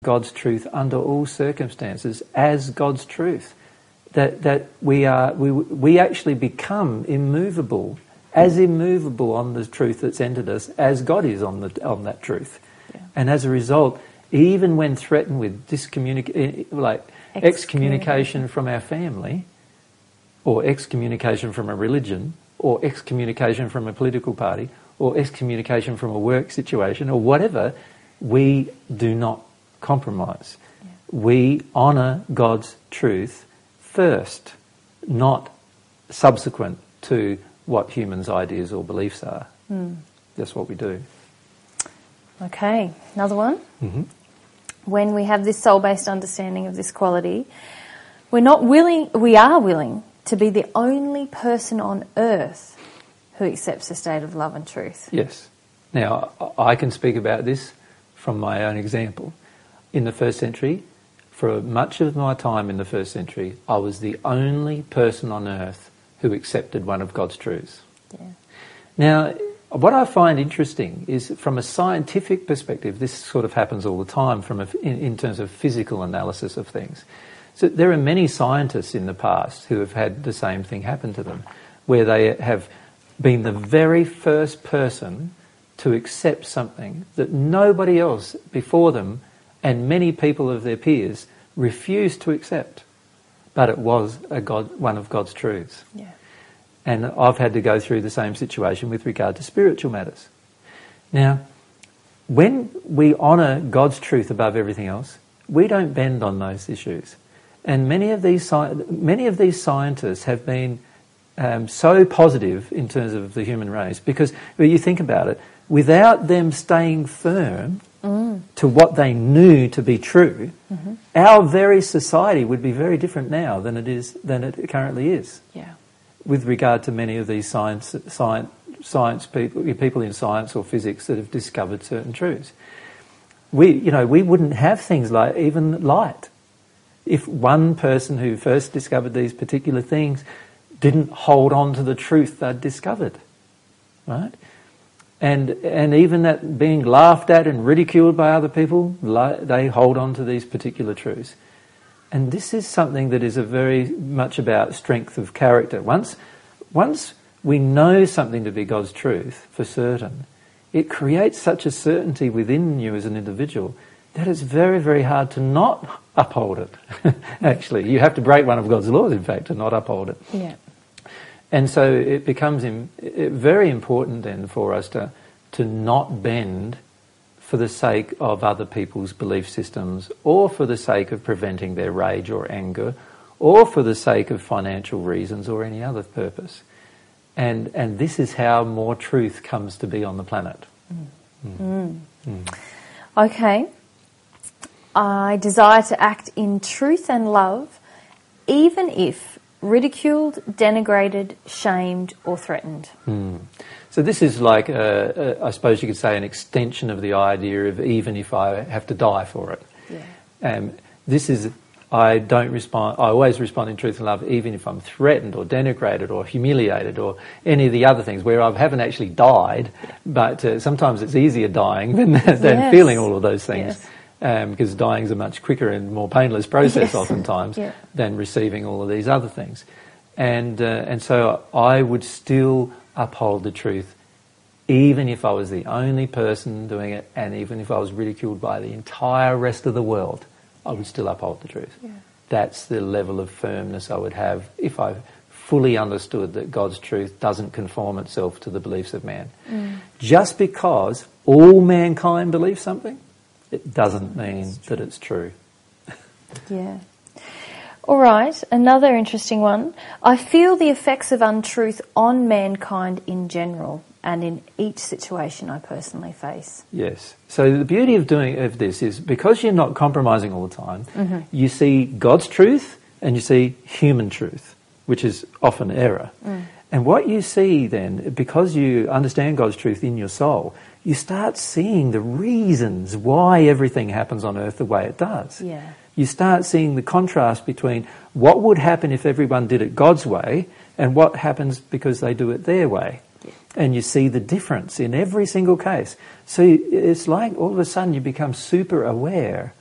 God's truth under all circumstances as God's truth. That we actually become immovable, as immovable on the truth that's entered us as God is on that truth. Yeah. And as a result, even when threatened with excommunication from our family, or excommunication from a religion, or excommunication from a political party, or excommunication from a work situation, or whatever, we do not compromise. Yeah. We honour God's truth first, not subsequent to what humans' ideas or beliefs are. That's what we do. Okay, another one. Mm-hmm. When we have this soul-based understanding of this quality, we are willing to be the only person on earth who accepts a state of love and truth. Yes. Now, I can speak about this from my own example. In the first century, for much of my time in the first century, I was the only person on earth who accepted one of God's truths. Yeah. Now, what I find interesting is, from a scientific perspective, this sort of happens all the time in terms of physical analysis of things. So there are many scientists in the past who have had the same thing happen to them, where they have been the very first person to accept something that nobody else before them and many people of their peers refused to accept. But it was one of God's truths. Yeah. And I've had to go through the same situation with regard to spiritual matters. Now, when we honour God's truth above everything else, we don't bend on those issues. And many of these scientists have been so positive in terms of the human race, because when you think about it, without them staying firm to what they knew to be true, our very society would be very different now than it currently is. Yeah. With regard to many of these science people in science or physics that have discovered certain truths, we wouldn't have things like even light if one person who first discovered these particular things didn't hold on to the truth they'd discovered, right? And even that being laughed at and ridiculed by other people, they hold on to these particular truths. And this is something that is very much about strength of character. Once we know something to be God's truth for certain, it creates such a certainty within you as an individual that it's very, very hard to not uphold it. Actually, you have to break one of God's laws, in fact, to not uphold it. Yeah. And so it becomes very important then for us to not bend for the sake of other people's belief systems, or for the sake of preventing their rage or anger, or for the sake of financial reasons or any other purpose. And this is how more truth comes to be on the planet. Okay. I desire to act in truth and love, even if ridiculed, denigrated, shamed, or threatened. So this is like, I suppose you could say, an extension of the idea of even if I have to die for it. Yeah. I always respond in truth and love, even if I'm threatened or denigrated or humiliated or any of the other things where I haven't actually died, but sometimes it's easier dying than feeling all of those things. Yes. Because dying is a much quicker and more painless process oftentimes Yeah. than receiving all of these other things. And so I would still uphold the truth, even if I was the only person doing it, and even if I was ridiculed by the entire rest of the world, I would still uphold the truth. Yeah. That's the level of firmness I would have if I fully understood that God's truth doesn't conform itself to the beliefs of man. Just because all mankind believes something, it doesn't mean that it's true. Yeah. All right, another interesting one. I feel the effects of untruth on mankind in general and in each situation I personally face. Yes. So the beauty of this is, because you're not compromising all the time, you see God's truth and you see human truth, which is often error. And what you see then, because you understand God's truth in your soul, you start seeing the reasons why everything happens on earth the way it does. Yeah. You start seeing the contrast between what would happen if everyone did it God's way and what happens because they do it their way. Yeah. And you see the difference in every single case. So it's like all of a sudden you become super aware